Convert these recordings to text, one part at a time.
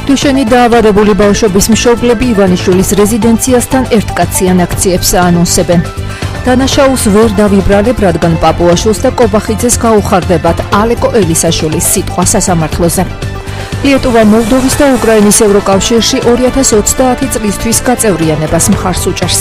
დუშენი დაავადებული ბავშვების მშობლები ივანიშვილის რეზიდენციასთან ერთკაციან აქციებს აანონსებენ. დანაშაულს ვერ დავიბრალებ, რადგან პაპუაშვილს და კობახიძეს გაუხარდებათ ალეკო ელისაშვილის სიტყვა სასამართლოზე. ლიეტუვა მოლდოვის და უკრაინის ევროკავშირში 2030 წლისთვის გაწევრიანებას მხარს უჭერს.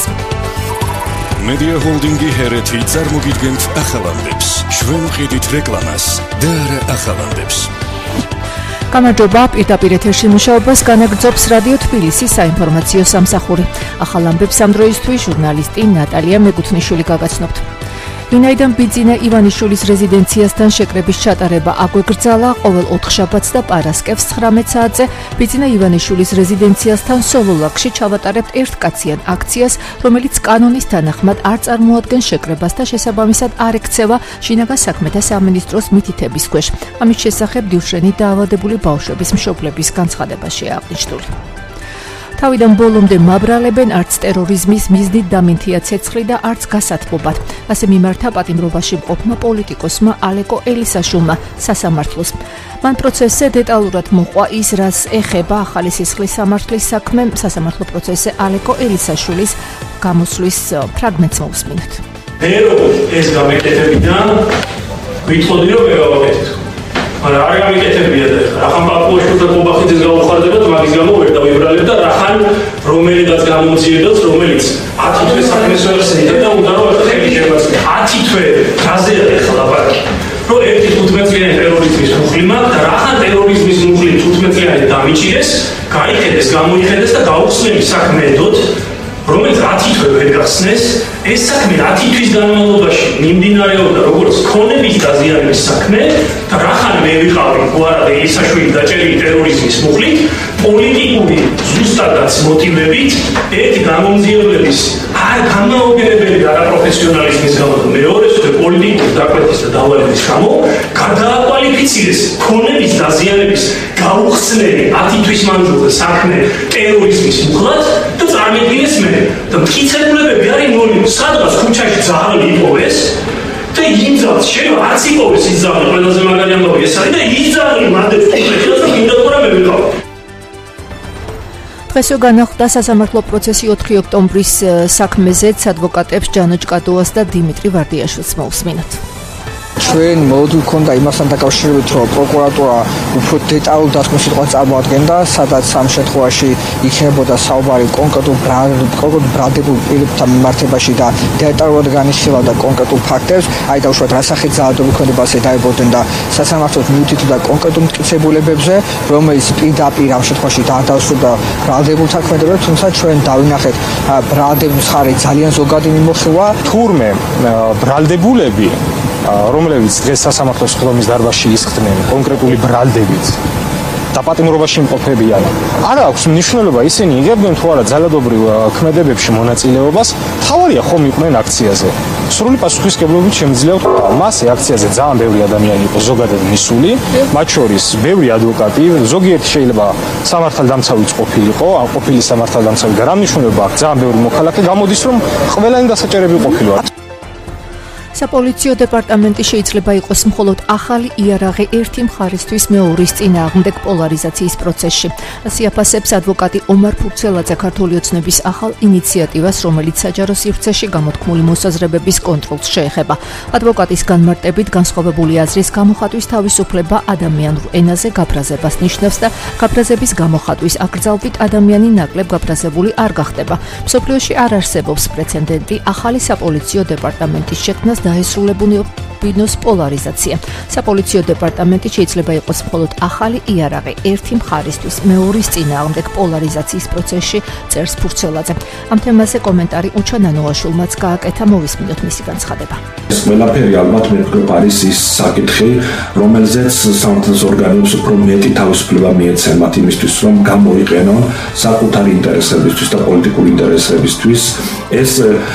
Media Holding-ი ჰერეთი წარმოგიდგენთ ახალამდებს. ჩვენ ვყიდით რეკლამას და არა ახალამდებს. გამარჯობა, პირდაპირ ეთერში მუშაობას განაგრძობს რადიო თბილისის საინფორმაციო სამსახური. ახალამდებს ამ დროისთვის ჟურნალისტი ნატალია მეგუთნიშვილი გაგაცნობთ. ვინაიდან ბიძინა ივანიშვილის რეზიდენციასთან შეკრების ჩატარება აგვეგრძალა ყოველ ოთხშაბათს და პარასკევს 19 საათზე ბიძინა ივანიშვილის რეზიდენციასთან სოლოლაკში ჩავატარებთ ერთკაციან აქციას, რომელიც კანონის თანახმად არ წარმოადგენს შეკრებას და შესაბამისად არ ექცევა შინაგან საქმეთა სამინისტროს მითითების ქვეშ. ამის შესახებ დიუშენი დაავადებული ბავშვების მშობლების განცხადებაშია აღნიშნული. თავიდან ბოლომდე მაბრალებენ არც ტერორიზმის მიზნით დამინთია ცეცხლი და არც გასათბობად. ასე მიმართა პატიმრობაში მყოფმა პოლიტიკოსმა ალეკო ელისაშვილმა სასამართლოს. მან პროცესზე დეტალურად მოყვა ის, რაც ეხება ახალი სისხლის სამართლის საქმე. სასამართლო პროცესზე ალეკო ელისაშვილის გამოსვლის ფრაგმენტს მოვსმინოთ. ეს გამეკეთებიდან ვიტყოდი რომ მეგავაკეთეთ. არა არ გამიკეთებია და რახან პაპუაშვილს და კობახიძეს გაუხარდებათ, მაგის გამო ვერ დავიბრალებ და რახან რომელიღაც გამომძიებელს, რომელიც 10 თვე საქმეს ვერ შეეძებდა და უნდა რომ ხელი შემოაწყო. 10 თვე გაზეა ახლა ლაპარაკი. რომ ერთი 15-წლიანი ტერორიზმის მუხლი მაქვს და რახან ტერორიზმის მუხლი 15-წლიანი დამიჭირეს, გაიხედეს, გამოიხედეს და გაუხსნელი საქმე ედოთ, რომელიც 10 თვე ვერ გახსნეს, ეს საქმე 10 თვის განმავლობაში მიმდინარეობდა როგორც ქონების დაზიანების საქმე და რახან მე ვიყავი გუარა და ელისაშვილი დაჭერილი ტერორიზმის მუხლით, პოლიტიკური ზუსტადაც მოტივებით, ერთი გამომძიებლების არ გამაოგენებელი არაპროფესიონალიზმის გამო და მეორე სულ პოლიტიკური დაკვეთის და დავალების გამო გადააკვალიფიცირეს ქონების დაზიანების გაუხსნელი 10 თვის მანძილზე საქმე ტერორიზმის მუხლად და წარმოიდგინეს მე და მტკიცებულებები არის ნული. სადღაც ქუჩაში ძაღლი იპოვეს და იმ ძაღლს შეიძლება არც იპოვეს ის ძაღლი, ყველაზე მაგარი ამბავი ეს არის და ის ძაღლი მანდებს თვითონ რომ მინდა ყურა მე ვიყავ. დღესო განახლდა სასამართლო პროცესი 4 ოქტომბრის საქმეზეც ადვოკატებს ჯანო ჭკადოას და დიმიტრი ვარდიაშვილს მოვსმინოთ. ჩვენ მოდულ ქონდა იმასთან დაკავშირებით, რომ პროკურატურა უფრო დეტალურ დასკვნას სიტყვას წარმოადგენდა, სადაც ამ შემთხვევაში იქნებოდა საუბარი კონკრეტულ ბრალდებულ პირებთან მიმართებაში და დეტალურად განიხილავდა კონკრეტულ ფაქტებს, აი დაუშვათ რა სახით ძალადობრივი ქმედება ასე დაებოდნენ და სასამართლოს მიუთითებდა კონკრეტულ მტკიცებულებებზე, რომელიც პირდაპირ ამ შემთხვევაში დაადასტურდა ბრალდებულთა ქმედებებს, თუმცა ჩვენ დავინახეთ ბრალდების მხარე ძალიან ზოგადი მიმოხილვა. თურმე ბრალდებულები რომლებიც დღეს სასამართლოს ხდომის დარბაზში ისხდნენ კონკრეტული ბრალდებით და პატიმრობაში იმყოფებიან, არ აქვს მნიშვნელობა ისინი იღებდნენ თუ არა ძალადობრივ ქმედებებში მონაწილეობას, თავარია ხომ იყვნენ აქციაზე. სრული პასუხისმგებლობით შემიძლია ვთქვა, მას აქციაზე ძალიან ბევრი ადამიანი იყო ზოგადად მისული, მათ შორის ბევრი ადვოკატი, ზოგიერთი შეიძლება სამართალდამცავიც ყოფილიყო, ან ყოფილი სამართალდამცავი და რა მნიშვნელობა აქვს, ძალიან ბევრი მოქალაქე გამოდის, რომ ყველანი დასაჭერები ყოფილიყო. საპოლიციო დეპარტამენტი შეიძლება იყოს მხოლოდ ახალი იარაღი ერთი მხარისთვის მეორის წინააღმდეგ პოლარიზაციის პროცესში. ასე აფასებს ადვოკატი ომარ ფურცელაძე ქართული ოცნების ახალ ინიციატივას, რომელიც საჯარო სივრცეში გამოთქმული მოსაზრებების კონტროლს შეეხება. ადვოკატის განმარტებით განსხვავებული აზრის გამოხატვის თავისუფლება ადამიანურ ენაზე გაფრაზებას ნიშნავს და გაფრაზების გამოხატვის აკრძალვით ადამიანი ნაკლებ გაფრაზებული არ გახდება. მსოფლიოში არ არსებობს პრეცედენტი ახალი საპოლიციო დეპარტამენტის შექმნას დაესრულებინოს პოლარიზაცია. საპოლიციო დეპარტამენტი შეიძლება იყოს მხოლოდ ახალი იარაღი ერთი მხარისთვის მეორის წინააღმდეგ პოლარიზაციის პროცესში, წერს ფურცელაძე. ამ თემაზე კომენტარი უჩა ნანოაშვილმაც გააკეთა, მოვისმინოთ მისი განცხადება. ეს ყველაფერი ალბათ მე ვფიქრობ არის ის საკითხი, რომელზეც სამართლის ორგანოებს უფრო მეტი თავისუფლება მიეცემათ იმისთვის, რომ გამოიყენონ საკუთარი ინტერესებისთვის და პოლიტიკური ინტერესებისთვის ეს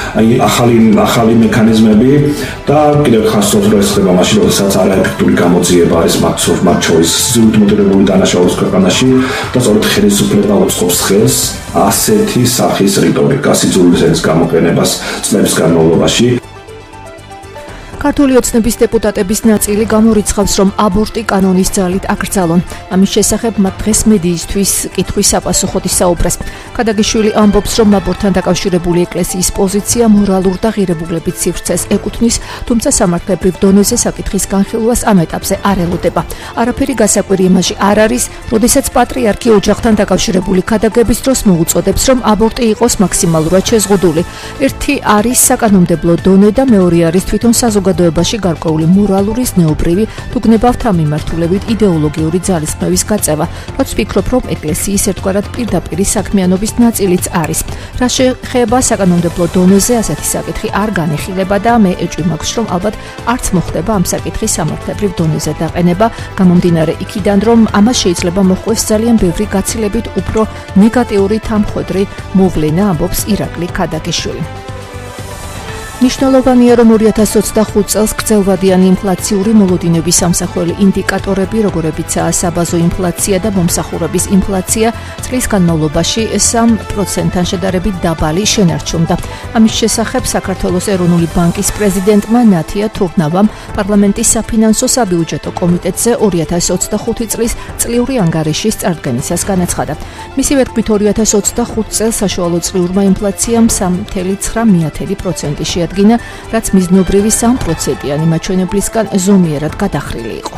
ახალი მექანიზმები და კიდევ ხასწორს რომ ეს ხდება მაშინ, როდესაც არაეფექტური გამოძიება არის მათ შორის სიზმრით მოტივირებული დანაშაულის ქვეყანაში და სწორედ ხელისუფლება უწყობს ხელს ასეთი სახის რიტორიკას, სიძულვის ენის გამოყენებას წლების განმავლობაში. ქართული ოცნების დეპუტატების ნაწილი გამორიცხავს, რომ აბორტი კანონის ძალით აკრძალონ. ამის შესახებ მათ დღეს მედიისთვის კითხვის საპასუხოდ ისაუბრეს. ქადაგიშვილი ამბობს, რომ აბორტთან დაკავშირებული ეკლესიის პოზიცია მორალურ და ღირებულებით სივრცეს ეკუთვნის, თუმცა სამართლებრივ დონეზე საკითხის განხილვას ამ ეტაპზე არ ელოდება. არაფერი გასაკვირი იმაში არ არის, როდესაც პატრიარქი ოჯახთან დაკავშირებული ქადაგების დროს მოუწოდებს, რომ აბორტი იყოს მაქსიმალურად შეზღუდული. ერთი არის საკანონმდებლო დონე და მეორე არის თვითონ საზოგადოებაში გარკვეული მორალური, ზნეობრივი, თუ გნებავთ ამ მიმართულებით იდეოლოგიური ძალისხმევის გაწევა, რაც ვფიქრობ, რომ ეკლესიის ერთგვარად პირდაპირი საქმიანობის ნაწილიც არის. რა შეეხება საკანონმდებლო დონეზე, ასეთი საკითხი არ განიხილება და მე ეჭვი მაქვს, რომ ალბათ არც მოხდება ამ საკითხის სამართლებრივ დონეზე დაყენება, გამომდინარე იქიდან, რომ ამას შეიძლება მოჰყვეს ძალიან ბევრი გაცილებით უფრო ნეგატიური თამხვედრი მოვლენა, ამბობს ირაკლი ქადაგიშვილი. მნიშვნელოვანია, რომ 2025 წელს გრძელვადიანი ინფლაციური მოლოდინების სამსახველი ინდიკატორები, როგორებიცაა საბაზო ინფლაცია და მომსახურების ინფლაცია, წლის განმავლობაში 3%-თან შედარებით დაბალი შენარჩუნდა. ამის შესახებ საქართველოს ეროვნული ბანკის პრეზიდენტმა ნათია თურნავამ პარლამენტის საფინანსო საბიუჯეტო კომიტეტზე 2025 წლის წლიური ანგარიშის წარდგენისას განაცხადა. მისივე თქმით, 2025 წელს საშუალო წლიურმა ინფლაციამ 3.9% შეადგინა, რაც მიზნობრივი 3%-იანი მაჩვენებლისგან ზომიერად გადახრილი იყო.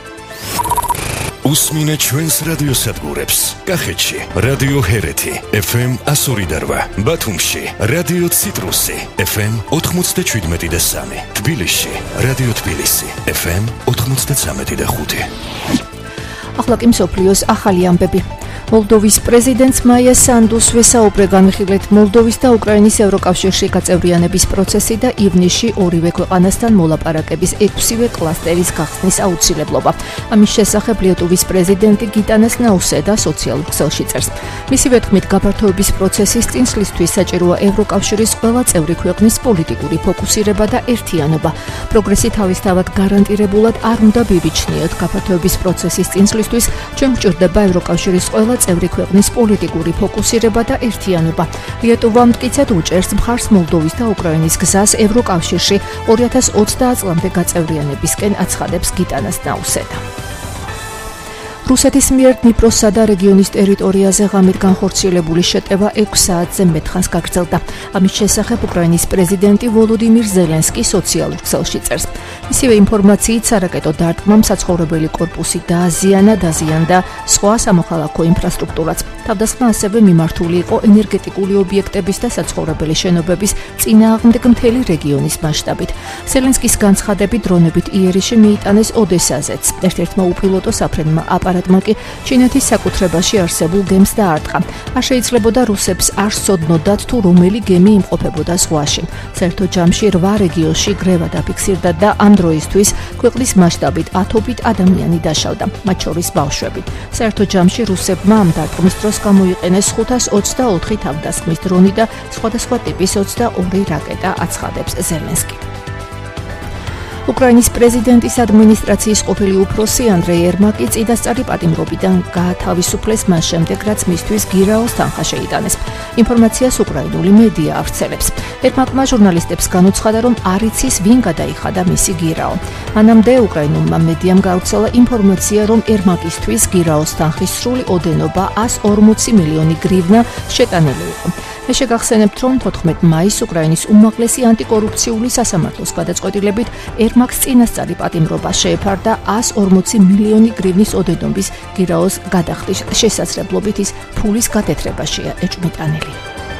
უსმინეთ ჩვენს რადიოსადგურებს. კახეთში რადიო ჰერეთი FM 102.8, ბათუმში რადიო ციტრუსი FM 97.3, თბილისში რადიო თბილისი FM 93.5. ახლა კი მსოფლიოს ახალი ამბები. მოლდოვის პრეზიდენტს მაია სანდუს ვესაუბრე განხილეთ მოლდოვის და უკრაინის ევროკავშირში გაწევრიანების პროცესი და ივნისში ორივე ქვეყანასთან მოლაპარაკების 6-ვე კლასტერის გახსნის აუცილებლობა. ამის შესახებ ლიეტუვის პრეზიდენტი გიტანას ნაუსედა სოციალურ ქსელში წერს. მისივე თქმით, გაფართოების პროცესის წინსვლისთვის საჭიროა ევროკავშირის ყველა წევრი ქვეყნის პოლიტიკური ფოკუსირება და ერთიანობა. პროგრესი თავისთავად გარანტირებულად არ უნდა ბიბიჩნიოთ. გაფართოების პროცესის წინსვლისთვის ჩვენ გვჭირდება ევროკავშირის ყველა წევრი ქვეყნის პოლიტიკური ფოკუსირება და ერთიანობა. ლიეტუვა მტკიცედ უჭერს მხარს მოლდოვის და უკრაინის გზას ევროკავშირში 2030 წლამდე გაწევრიანებისკენ, აცხადებს გიტანას ნაუსედა. რუსეთის მიერ დნიპროსა და რეგიონის ტერიტორიაზე ღამით განხორციელებული შეტევა 6 საათზე მეტხანს გაგრძელდა. ამის შესახებ უკრაინის პრეზიდენტი ვოლოდიმირ ზელენსკი სოციალურ ქსელში წერს. ისივე ინფორმაციით სარაკეტო დარტყმამ საცხოვრებელი კორპუსი დაზიანდა სხვა სამოქალაქო ინფრასტრუქტურაც. თავდასხმა ასევე მიმართული იყო ენერგეტიკული ობიექტების და საცხოვრებელი შენობების წინააღმდეგ მთელი რეგიონის მასშტაბით. ზელენსკის განცხადებით, დრონებით იერიშე მიიტანეს ოდესაზეც. ერთ-ერთმა უპილოტო საფრენმა აპარატმა კი ჩინეთის საკუთრებაში არსებულ გემს დაარტყა. არ შეიძლებოდა რუსებს არ სცოდნოდათ თუ რომელი გემი იმყოფებოდა ზღვაში. საერთო ჯამში 8 რეგიონში გრევა დაფიქსირდა და ამ დროისთვის ქვეყნის მასშტაბით 1000 ადამიანი დაშავდა, მათ შორის ბავშვები. საერთო ჯამში რუსებმა ამ დარტყმის დროს გამოიყენეს 524 თავდასხმის დრონი და სხვადასხვა ტიპის 22 რაკეტა, აცხადებს ზელენსკი. უკრაინის პრეზიდენტის ადმინისტრაციის ყოფილი უფროსი ანდრეი ერმაკი წინასწარი პატიმრობიდან გაათავისუფლეს მას შემდეგ, რაც მისთვის გირაოს თანხა შეიტანეს. ინფორმაციას უკრაინული მედია ავრცელებს. ერმაკმა ჟურნალისტებს განუცხადა, რომ არ იცის ვინ გადაიხადა მისი გირაო. მანამდე უკრაინულმა მედიამ გავრცელა ინფორმაცია, რომ ერმაკისთვის გირაოს თანხის სრული ოდენობა 140 მილიონი გრივნა შეტანილი იყო. მე შეგახსენებთ, რომ 14 მაისს უკრაინის უმაღლესი ანტიკორუფციული სასამართლოს გადაწყვეტილებით ერმაკს წინასწარი პატიმრობა შეეფარდა 140 მილიონი გრივნის ოდენობის გირაოს გადახდის შესაძლებლობით ის ფულის გათეთრებაშია ეჭვმიტანილი.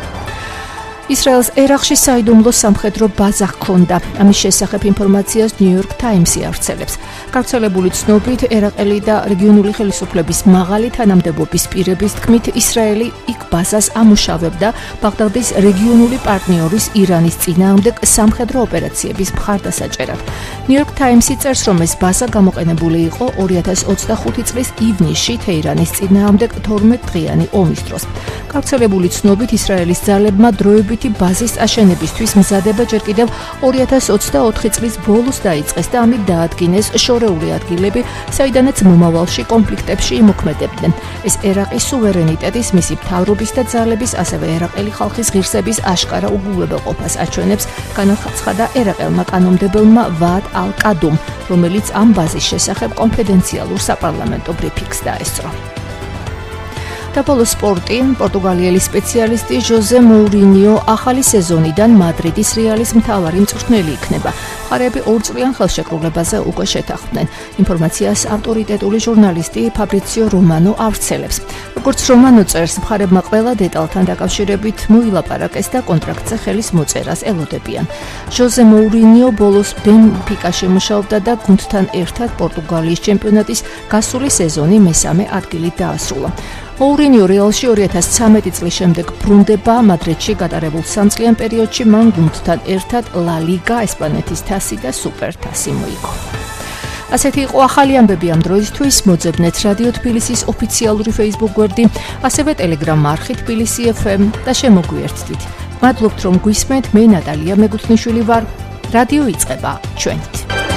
ისრაელს ერაყში საიდუმლო სამხედრო ბაზა ჰქონდა. ამის შესახებ ინფორმაციას New York Times-ი ავრცელებს. გავრცელებული ცნობით, ერაყელი და რეგიონული ხელისუფლების მაღალი თანამდებობის პირების თქმით, ისრაელი იქ ბაზას ამუშავებდა ბაღდადის რეგიონული პარტნიორის ირანის წინააღმდეგ სამხედრო ოპერაციების მხარდასაჭერად. New York Times-ი წერს, რომ ეს ბაზა გამოყენებული იყო 2025 წლის ივნისში თეირანის წინააღმდეგ 12 დღიანი ომის დროს. გავრცელებული ცნობით, ისრაელის ძალებმა დროებით დადებითი ბაზის აშენებისთვის მზადება ჯერ კიდევ 2024 წლის ბოლოს დაიწყეს და ამით დაადგინეს შორეული ადგილები, საიდანაც მომავალში კონფლიქტებში იმოქმედებდნენ. ეს ერაყის სუვერენიტეტის, მისი მთავრობის და ძალების, ასევე ერაყელი ხალხის ღირსების აშკარა უგულებელყოფას აჩვენებს, განაცხადა ერაყელმა კანონმდებელმა ვაად ალ-კადუმ, რომელიც ამ ბაზის შესახებ კონფიდენციალურ საპარლამენტო ბრიფინგს დაესწრო. და ბოლოს სპორტი, პორტუგალიელი სპეციალისტი ჟოზე მოურინიო ახალი სეზონიდან მადრიდის რეალის მთავარი მწვრთნელი იქნება. მხარეები 2 წლიან ხელშეკრულებაზე უკვე შეთანხმდნენ. ინფორმაციას ავტორიტეტული ჟურნალისტი ფაბრიციო რომანო ავრცელებს. როგორც რომანო წერს, მხარეებმა ყველა დეტალთან დაკავშირებით მოილაპარაკეს და კონტრაქტზე ხელის მოწერას ელოდებიან. ჟოზე მოურინიო ბოლოს ბენფიკაში მუშაობდა და გუნდთან ერთად პორტუგალიის ჩემპიონატის გასული სეზონი მესამე ადგილით დაასრულა. მოურინიო რეალში 2013 წლის შემდეგ ბრუნდება. მადრიდში გატარებულ 3 წლიან პერიოდში მან გუნდთან ერთად ლა ლიგა, ესპანეთის თასი და სუპერ თასი მოიგო. ასეთი იყო ახალი ამბები ამ დროისთვის. მოძებნეთ რადიო თბილისის ოფიციალური Facebook გვერდი, ასევე Telegram არხი თბილისი FM და შემოგვიერთდით. მადლობთ რომ გვისმენთ. მე ნატალია მეგუთნიშვილი ვარ. რადიო იწყება ჩვენით.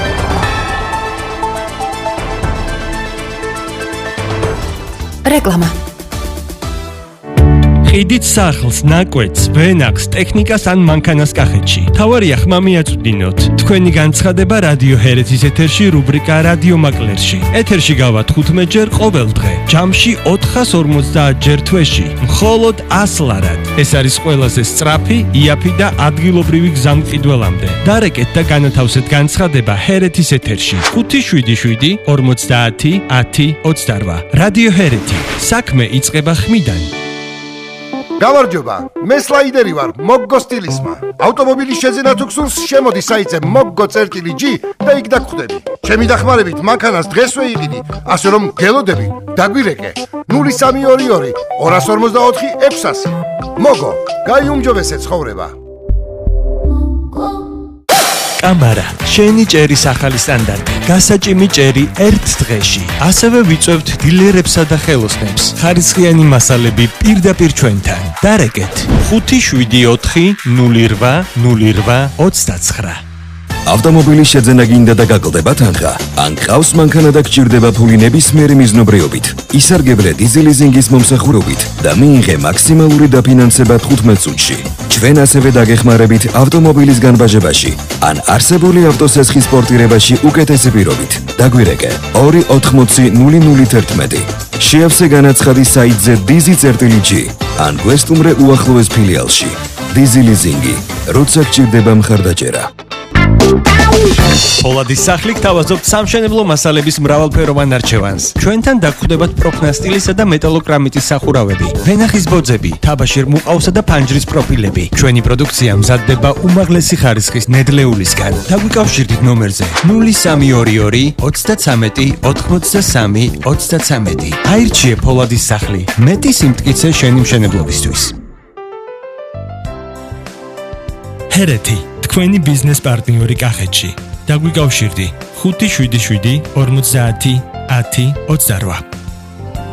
რეკლამა. ყიდით სახლს, ნაკვეთს, ვენახს, ტექნიკას ან მანქანას კახეთში. თავარია ხმა მიაწვდინოთ. თქვენი განცხადება რადიო ჰერეთის ეთერში რუბრიკა რადიო მაკლერში. ეთერში გავა 15 ჯერ ყოველ დღე. ჯამში 450 ჯერ თვეში. მხოლოდ 100 ლარად. ეს არის ყველაზე სწრაფი, იაფი და ადგილობრივი გზამყიდველამდე. დარეკეთ და განათავსეთ განცხადება ჰერეთის ეთერში. 577 50 10 28. რადიო ჰერეთი. საქმე იწყება ხმიდან. გამარჯობა, მე სლაიდერი ვარ, მოგგო სტილისმა. ავტომობილის შეძენა თუ გსურს, შემოდი საიტზე moggo.g და იქ დაგხვდები. ჩემი დახმარებით მანქანას დღესვე იყიდი, ასე რომ გელოდები, დაგვირეკე. 0322 254 600. მოგო, გაიუმჯობესე ცხოვრება. კამარა, შენი ჭერის ახალი სტანდარტი. გასაჭიმი ჭერი ერთ დღეში. ასევე ვიწევთ დილერებსა და ხელოსნებს. ხარისხიანი მასალები პირდაპირ ჩვენთან. დარეკეთ 574 08 08 29. ავტომობილის შეძენა გინდა და გაკლდება თანხა. ან ყავს მანქანა და გჭირდება ფული ნებისმიერი მიზნობრიობით. ისარგებლე დიზელიზინგის მომსახურებით და მიიღე მაქსიმალური დაფინანსება 15 წუთში. ჩვენ ასევე დაგეხმარებით ავტომობილის განბაჟებაში ან არსებული ავტოსესხის პორტირებაში უკეთესი პირობით. დაგვირეკე 280 001. შეავსე განაცხადი საიტზე dizi.g ან გვესტუმრე უახლოეს ფილიალში. დიზელიზინგი, როცა გჭირდება მხარდაჭერა. პოლადის სახლი გთავაზობთ სამშენებლო მასალების მრავალფეროვან არჩევანს. ჩვენთან დაგხვდებათ პროფნასტილისა და მეტალოკრამიტის სახურავები, ვენახის ბოძები, თაბაშირ მუყავსა და ფანჯრის პროფილები. ჩვენი პროდუქცია მზადდება უმაღლესი ხარისხის ნედლეულისგან. დაგვიკავშირდით ნომერზე 0322 33 83 33. აირჩიე პოლადის სახლი. მეტი სიმტკიცე შენი მშენებლობისთვის. ჰერეთი, თქვენი ბიზნეს პარტნიორი კახეთში. დაგვიკავშირდი 577 50 10 28.